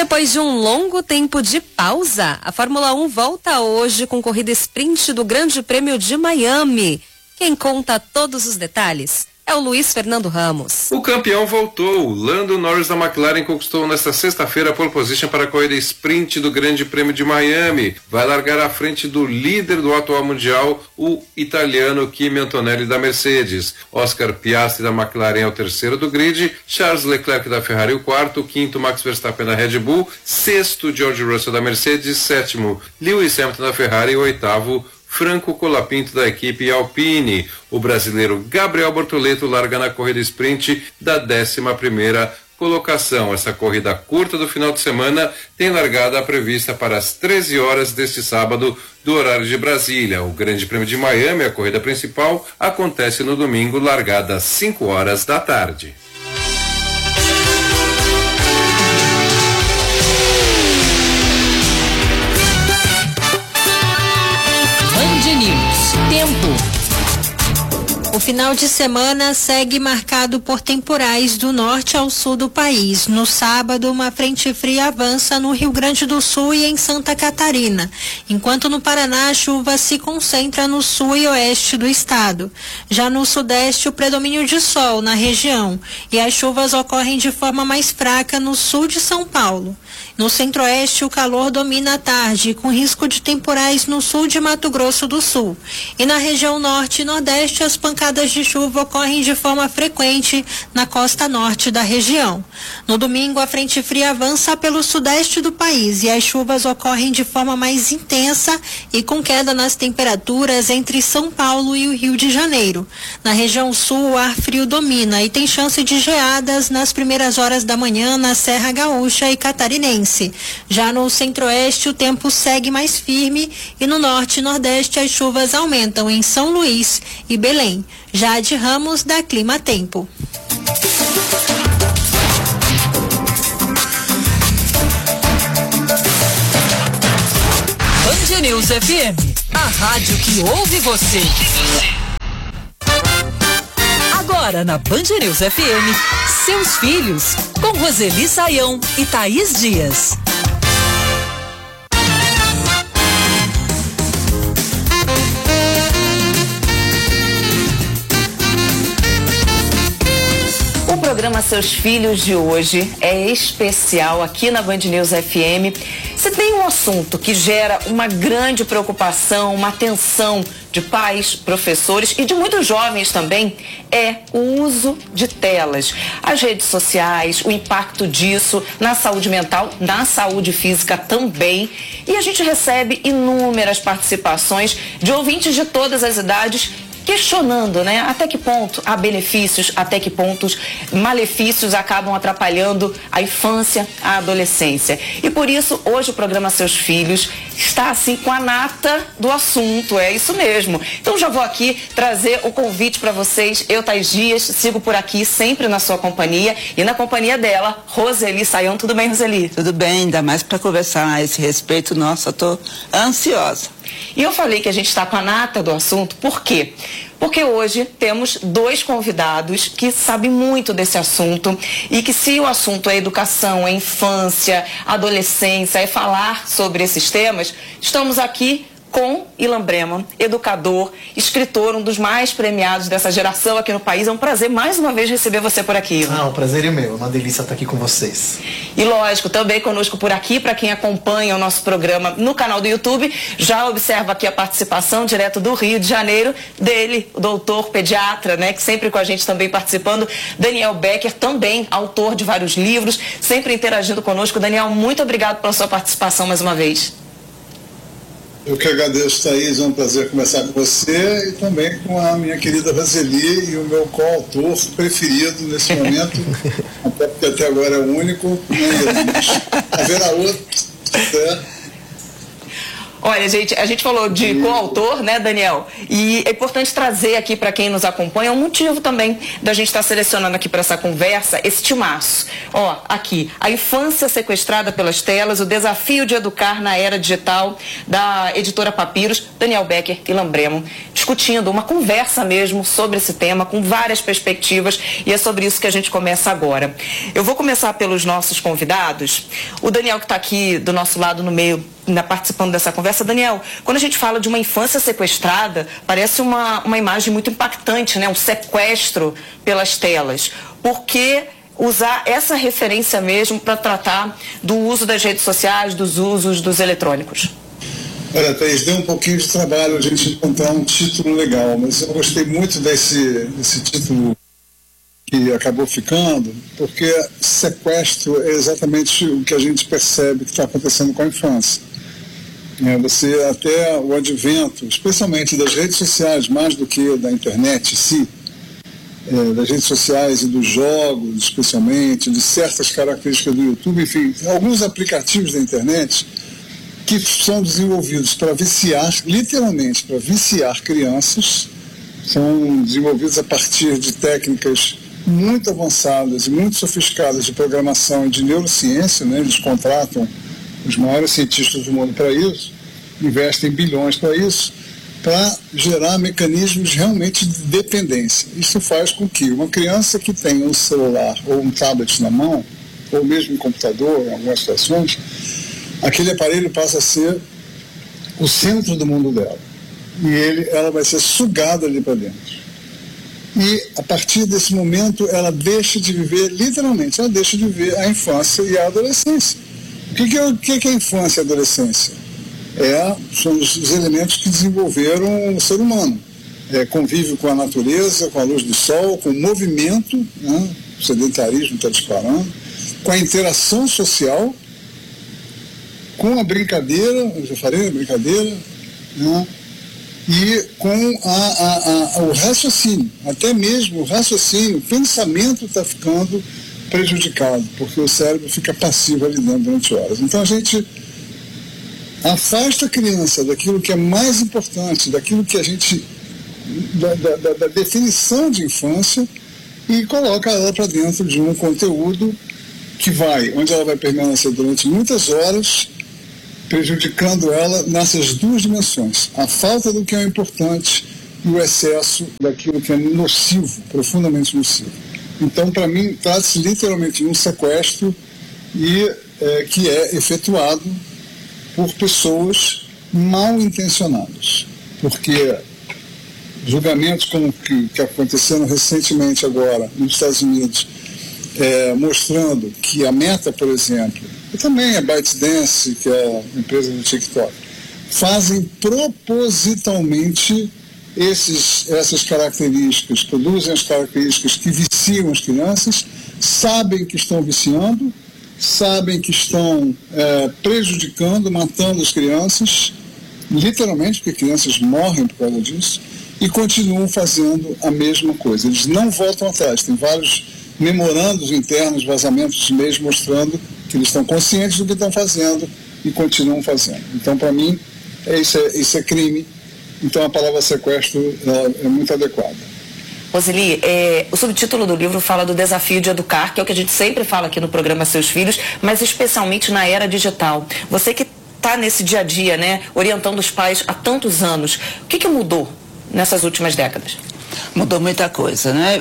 depois de um longo tempo de pausa, a Fórmula 1 volta hoje com corrida sprint do Grande Prêmio de Miami. Quem conta todos os detalhes é o Luiz Fernando Ramos. O campeão voltou. Lando Norris da McLaren conquistou nesta sexta-feira a pole position para a corrida sprint do Grande Prêmio de Miami. Vai largar à frente do líder do atual mundial, o italiano Kimi Antonelli da Mercedes. Oscar Piastri da McLaren é o terceiro do grid, Charles Leclerc da Ferrari o quarto, quinto Max Verstappen da Red Bull, sexto George Russell da Mercedes, sétimo Lewis Hamilton da Ferrari e oitavo Franco Colapinto da equipe Alpine. O brasileiro Gabriel Bortoleto larga na corrida sprint da 11ª colocação. Essa corrida curta do final de semana tem largada prevista para as 13 horas deste sábado do horário de Brasília. O Grande Prêmio de Miami, a corrida principal, acontece no domingo, largada às 5 horas da tarde. O final de semana segue marcado por temporais do norte ao sul do país. No sábado, uma frente fria avança no Rio Grande do Sul e em Santa Catarina, enquanto no Paraná a chuva se concentra no sul e oeste do estado. Já no sudeste, o predomínio de sol na região e as chuvas ocorrem de forma mais fraca no sul de São Paulo. No centro-oeste, o calor domina à tarde, com risco de temporais no sul de Mato Grosso do Sul. E na região norte e nordeste, as pancadas de chuva ocorrem de forma frequente na costa norte da região. No domingo, a frente fria avança pelo sudeste do país e as chuvas ocorrem de forma mais intensa e com queda nas temperaturas entre São Paulo e o Rio de Janeiro. Na região sul, o ar frio domina e tem chance de geadas nas primeiras horas da manhã na Serra Gaúcha e Catarinense. Já no centro-oeste, o tempo segue mais firme e no norte e nordeste as chuvas aumentam em São Luís e Belém. Jade Ramos, da Clima Tempo. Band News FM, a rádio que ouve você. Agora na Band News FM, seus filhos, com Roseli Saião e Thaís Dias. O programa Seus Filhos de hoje é especial aqui na Band News FM. Se tem um assunto que gera uma grande preocupação, uma atenção de pais, professores e de muitos jovens também, é o uso de telas. As redes sociais, o impacto disso na saúde mental, na saúde física também. E a gente recebe inúmeras participações de ouvintes de todas as idades questionando, né? Até que ponto há benefícios, até que pontos malefícios acabam atrapalhando a infância, a adolescência. E por isso, hoje o programa Seus Filhos está assim com a nata do assunto, é isso mesmo. Então já vou aqui trazer o convite para vocês. Eu, Thaís Dias, sigo por aqui sempre na sua companhia e na companhia dela, Roseli Saião. Tudo bem, Roseli? Tudo bem, ainda mais para conversar a esse respeito. Nossa, eu tô ansiosa. E eu falei que a gente está com a nata do assunto, por quê? Porque hoje temos dois convidados que sabem muito desse assunto e que, se o assunto é educação, é infância, adolescência, é falar sobre esses temas, estamos aqui com Ilan Breman, educador, escritor, um dos mais premiados dessa geração aqui no país. É um prazer mais uma vez receber você por aqui, Ilan. O prazer é meu, é uma delícia estar aqui com vocês. E lógico, também conosco por aqui, para quem acompanha o nosso programa no canal do YouTube, já observa aqui a participação direto do Rio de Janeiro, dele, o doutor pediatra, né, que sempre com a gente também participando, Daniel Becker, também autor de vários livros, sempre interagindo conosco. Daniel, muito obrigado pela sua participação mais uma vez. Eu que agradeço, Thaís, é um prazer conversar com você e também com a minha querida Roseli e o meu coautor preferido nesse momento, até porque até agora é o único, haverá outro, né? Olha, gente, a gente falou de coautor, né, Daniel? E é importante trazer aqui para quem nos acompanha um motivo também da gente estar selecionando aqui para essa conversa esse timaço. Ó, aqui, A Infância Sequestrada pelas Telas, o desafio de educar na era digital, da editora Papiros, Daniel Becker e Lambremo, discutindo uma conversa mesmo sobre esse tema, com várias perspectivas, e é sobre isso que a gente começa agora. Eu vou começar pelos nossos convidados. O Daniel, que está aqui do nosso lado no meio, participando dessa conversa. Daniel, quando a gente fala de uma infância sequestrada, parece uma imagem muito impactante, né? Um sequestro pelas telas. Por que usar essa referência mesmo para tratar do uso das redes sociais, dos usos dos eletrônicos? Olha, Thaís, deu um pouquinho de trabalho a gente encontrar um título legal, mas eu gostei muito desse título que acabou ficando, porque sequestro é exatamente o que a gente percebe que está acontecendo com a infância. Você, até o advento, especialmente das redes sociais, mais do que da internet em si, das redes sociais e dos jogos, especialmente, de certas características do YouTube, enfim, alguns aplicativos da internet que são desenvolvidos para viciar, literalmente para viciar crianças, são desenvolvidos a partir de técnicas muito avançadas e muito sofisticadas de programação e de neurociência, né? Eles contratam os maiores cientistas do mundo para isso, investem bilhões para isso, para gerar mecanismos realmente de dependência. Isso faz com que uma criança que tenha um celular ou um tablet na mão, ou mesmo um computador, em algumas situações, aquele aparelho passa a ser o centro do mundo dela. E ela vai ser sugada ali para dentro. E, a partir desse momento, ela deixa de viver, literalmente, ela deixa de viver a infância e a adolescência. O que é a infância e a adolescência? São os elementos que desenvolveram o ser humano. Convívio com a natureza, com a luz do sol, com o movimento, né? O sedentarismo está disparando, com a interação social, com a brincadeira, eu já falei, a brincadeira, né? E com o raciocínio, até mesmo o raciocínio, o pensamento está ficando prejudicado, porque o cérebro fica passivo ali dentro durante horas. Então a gente afasta a criança daquilo que é mais importante, daquilo que a gente, da definição de infância, e coloca ela para dentro de um conteúdo onde ela vai permanecer durante muitas horas, prejudicando ela nessas duas dimensões, a falta do que é importante e o excesso daquilo que é nocivo, profundamente nocivo. Então, para mim, trata-se literalmente de um sequestro que é efetuado por pessoas mal intencionadas, porque julgamentos como que aconteceram recentemente agora nos Estados Unidos, mostrando que a Meta, por exemplo, e também a ByteDance, que é a empresa do TikTok, fazem propositalmente essas características, produzem as características que viciam as crianças, sabem que estão viciando, sabem que estão prejudicando, matando as crianças, literalmente, porque crianças morrem por causa disso, e continuam fazendo a mesma coisa. Eles não voltam atrás. Tem vários memorandos internos, vazamentos de e-mails mostrando que eles estão conscientes do que estão fazendo e continuam fazendo. Então, para mim, isso é crime. Então, a palavra sequestro é muito adequada. Roseli, o subtítulo do livro fala do desafio de educar, que é o que a gente sempre fala aqui no programa Seus Filhos, mas especialmente na era digital. Você que está nesse dia a dia, né, orientando os pais há tantos anos, o que mudou nessas últimas décadas? Mudou muita coisa, né?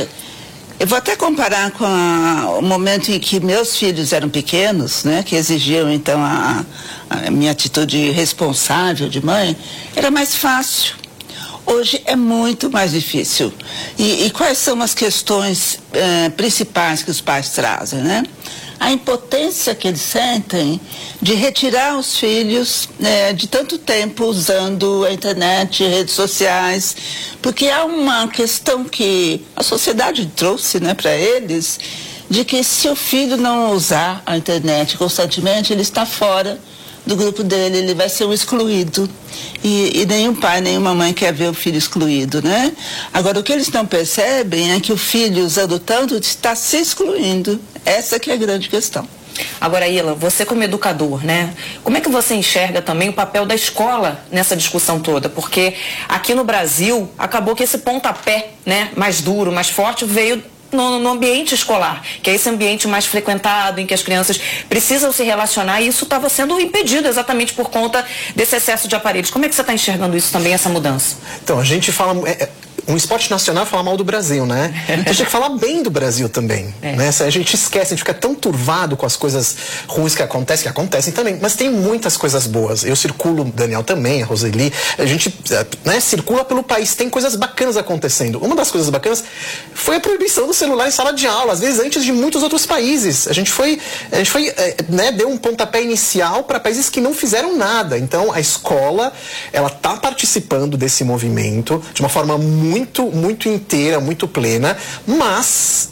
Eu vou até comparar com o momento em que meus filhos eram pequenos, né, que exigiam então a minha atitude responsável de mãe. Era mais fácil. Hoje é muito mais difícil. E quais são as questões principais que os pais trazem, né? A impotência que eles sentem de retirar os filhos de tanto tempo usando a internet, redes sociais, porque há uma questão que a sociedade trouxe, né, para eles, de que se o filho não usar a internet constantemente, ele está fora do grupo dele, ele vai ser um excluído. E nenhum pai, nenhuma mãe quer ver o filho excluído, né? Agora, o que eles não percebem é que o filho, usando tanto, está se excluindo. Essa que é a grande questão. Agora, Ila, você como educador, né? Como é que você enxerga também o papel da escola nessa discussão toda? Porque aqui no Brasil, acabou que esse pontapé, né, mais duro, mais forte, veio no ambiente escolar, que é esse ambiente mais frequentado, em que as crianças precisam se relacionar, e isso estava sendo impedido exatamente por conta desse excesso de aparelhos. Como é que você está enxergando isso também, essa mudança? Então, a gente fala... um esporte nacional fala mal do Brasil, né? A gente tem que falar bem do Brasil também, né? A gente esquece, a gente fica tão turvado com as coisas ruins que acontecem também, mas tem muitas coisas boas. Eu circulo, Daniel também, a Roseli, a gente, né, circula pelo país, tem coisas bacanas acontecendo. Uma das coisas bacanas foi a proibição do celular em sala de aula, às vezes antes de muitos outros países. A gente foi né, deu um pontapé inicial para países que não fizeram nada. Então, a escola, ela tá participando desse movimento de uma forma muito inteira, muito plena, mas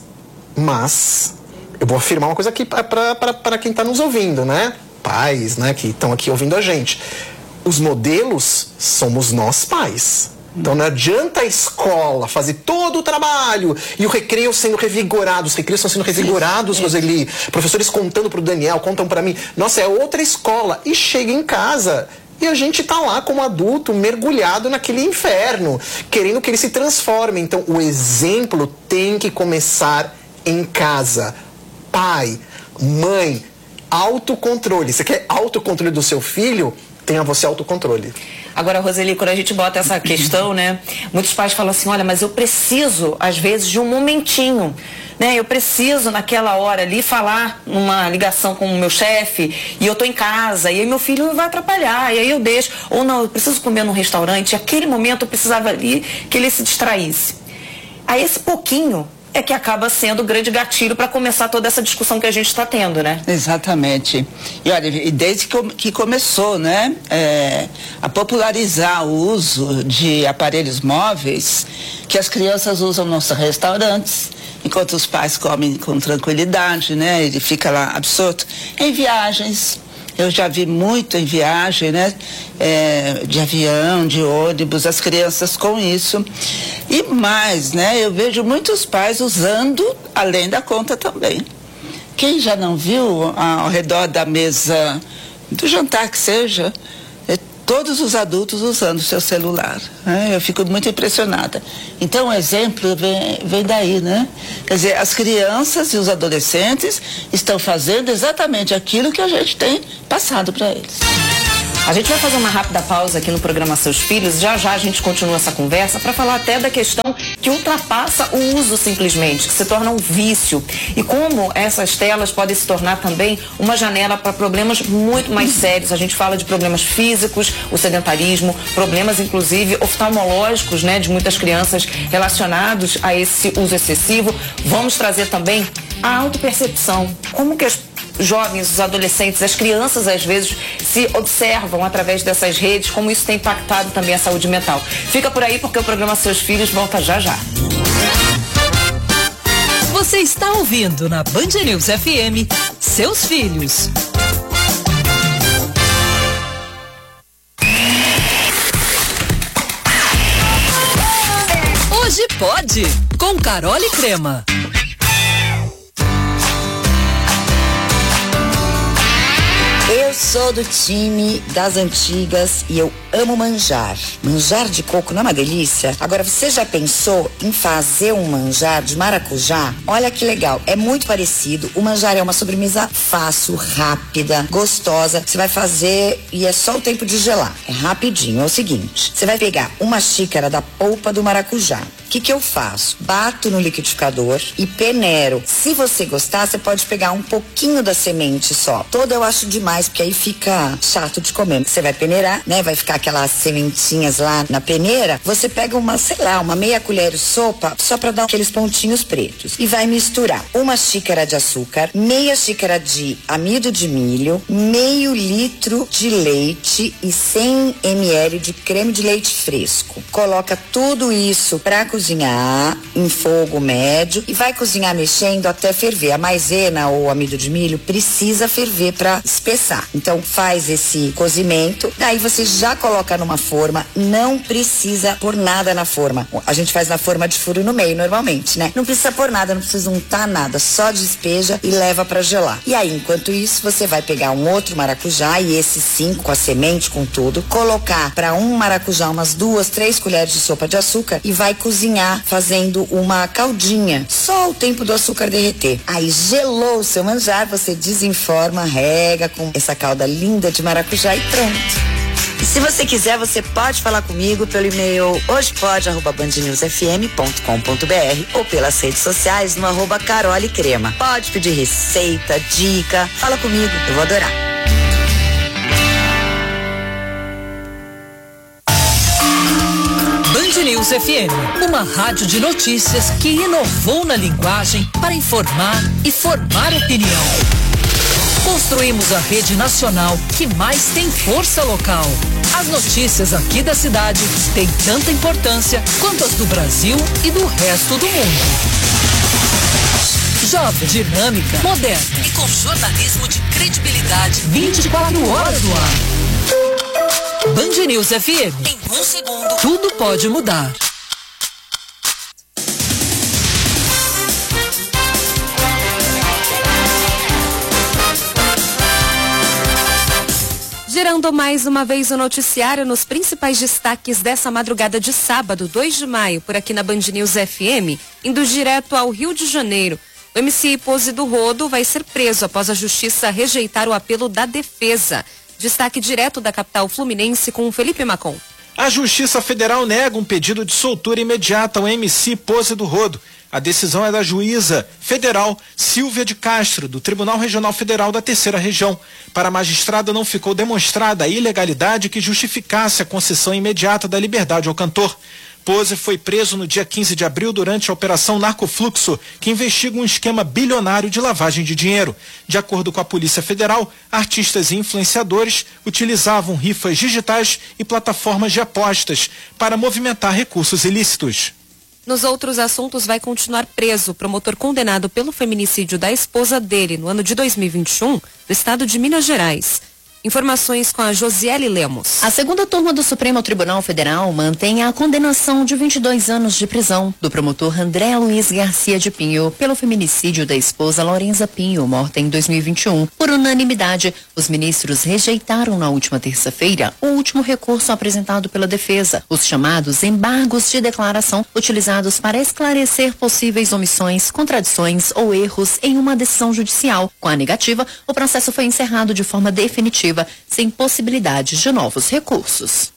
eu vou afirmar uma coisa aqui para quem está nos ouvindo, né? Pais, né, que estão aqui ouvindo a gente. Os modelos somos nós, pais. Então não adianta a escola fazer todo o trabalho e o recreio sendo revigorado. Os recreios estão sendo revigorados, Roseli. Professores contando para o Daniel, contam para mim. Nossa, é outra escola. E chega em casa e a gente tá lá como adulto, mergulhado naquele inferno, querendo que ele se transforme. Então o exemplo tem que começar em casa. Pai, mãe, autocontrole. Você quer autocontrole do seu filho? Tenha você autocontrole. Agora, Roseli, quando a gente bota essa questão, né, muitos pais falam assim, olha, mas eu preciso, às vezes, de um momentinho, né, eu preciso, naquela hora ali, falar numa ligação com o meu chefe, e eu tô em casa, e aí meu filho vai atrapalhar, e aí eu deixo, ou não, eu preciso comer num restaurante, e aquele momento eu precisava ali que ele se distraísse. Aí esse pouquinho é que acaba sendo o grande gatilho para começar toda essa discussão que a gente está tendo, né? Exatamente. E olha, e desde que começou, né, a popularizar o uso de aparelhos móveis, que as crianças usam nos restaurantes, enquanto os pais comem com tranquilidade, né? Ele fica lá absorto. Em viagens, eu já vi muito em viagem, né? De avião, de ônibus, as crianças com isso. E mais, né? Eu vejo muitos pais usando além da conta também. Quem já não viu ao redor da mesa do jantar que seja, todos os adultos usando o seu celular, né? Eu fico muito impressionada. Então o exemplo vem daí, né? Quer dizer, as crianças e os adolescentes estão fazendo exatamente aquilo que a gente tem passado para eles. A gente vai fazer uma rápida pausa aqui no programa Seus Filhos. Já a gente continua essa conversa para falar até da questão que ultrapassa o uso simplesmente, que se torna um vício. E como essas telas podem se tornar também uma janela para problemas muito mais sérios. A gente fala de problemas físicos, o sedentarismo, problemas inclusive oftalmológicos, né, de muitas crianças relacionados a esse uso excessivo. Vamos trazer também a autopercepção. Como que as jovens, os adolescentes, as crianças às vezes se observam através dessas redes, como isso tem impactado também a saúde mental. Fica por aí porque o programa Seus Filhos volta já. Você está ouvindo na Band News FM Seus Filhos. Hoje pode, com Carol e Crema. Eu sou do time das antigas e eu amo manjar. Manjar de coco não é uma delícia? Agora, você já pensou em fazer um manjar de maracujá? Olha que legal, é muito parecido. O manjar é uma sobremesa fácil, rápida, gostosa. Você vai fazer e é só o tempo de gelar. É rapidinho, é o seguinte. Você vai pegar uma xícara da polpa do maracujá. O que eu faço? Bato no liquidificador e peneiro. Se você gostar, você pode pegar um pouquinho da semente só. Toda eu acho demais, porque aí fica chato de comer. Você vai peneirar, né? Vai ficar aquelas sementinhas lá na peneira. Você pega uma, sei lá, uma meia colher de sopa, só pra dar aqueles pontinhos pretos. E vai misturar uma xícara de açúcar, meia xícara de amido de milho, meio litro de leite e 100 ml de creme de leite fresco. Coloca tudo isso pra cozinhar em fogo médio e vai cozinhar mexendo até ferver. A maisena ou amido de milho precisa ferver para espessar. Então faz esse cozimento, daí você já coloca numa forma, não precisa pôr nada na forma. A gente faz na forma de furo no meio normalmente, né? Não precisa pôr nada, não precisa untar nada, só despeja e leva para gelar. E aí, enquanto isso, você vai pegar um outro maracujá, e esse sim, com a semente, com tudo, colocar para um maracujá umas 2, 3 colheres de sopa de açúcar e vai cozinhar fazendo uma caldinha, só o tempo do açúcar derreter. Aí gelou o seu manjar, você desenforma, rega com essa calda linda de maracujá e pronto. E se você quiser, você pode falar comigo pelo e-mail hojepode@bandnewsfm.com.br ou pelas redes sociais no @carolecrema. Pode pedir receita, dica, fala comigo, eu vou adorar. Band News FM, uma rádio de notícias que inovou na linguagem para informar e formar opinião. Construímos a rede nacional que mais tem força local. As notícias aqui da cidade têm tanta importância quanto as do Brasil e do resto do mundo. Jovem, dinâmica, moderna e com jornalismo de credibilidade 24 horas no ar. Band News FM. Em 1 segundo, tudo pode mudar. Girando mais uma vez o noticiário nos principais destaques dessa madrugada de sábado, 2 de maio, por aqui na Band News FM, indo direto ao Rio de Janeiro. O MC Pose do Rodo vai ser preso após a justiça rejeitar o apelo da defesa. Destaque direto da capital fluminense com Felipe Macon. A Justiça Federal nega um pedido de soltura imediata ao MC Pose do Rodo. A decisão é da juíza federal Silvia de Castro, do Tribunal Regional Federal da Terceira Região. Para a magistrada não ficou demonstrada a ilegalidade que justificasse a concessão imediata da liberdade ao cantor. Pose foi preso no dia 15 de abril durante a Operação Narcofluxo, que investiga um esquema bilionário de lavagem de dinheiro. De acordo com a Polícia Federal, artistas e influenciadores utilizavam rifas digitais e plataformas de apostas para movimentar recursos ilícitos. Nos outros assuntos, vai continuar preso o promotor condenado pelo feminicídio da esposa dele no ano de 2021, do estado de Minas Gerais. Informações com a Josiele Lemos. A segunda turma do Supremo Tribunal Federal mantém a condenação de 22 anos de prisão do promotor André Luiz Garcia de Pinho pelo feminicídio da esposa Lorenza Pinho, morta em 2021. Por unanimidade, os ministros rejeitaram na última terça-feira o último recurso apresentado pela defesa, os chamados embargos de declaração utilizados para esclarecer possíveis omissões, contradições ou erros em uma decisão judicial. Com a negativa, o processo foi encerrado de forma definitiva, sem possibilidade de novos recursos.